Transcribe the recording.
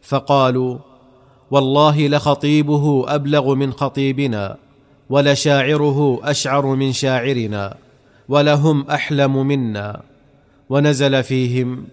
فقالوا: والله لخطيبه أبلغ من خطيبنا، ولشاعره أشعر من شاعرنا، ولهم أحلم منا. ونزل فيهم: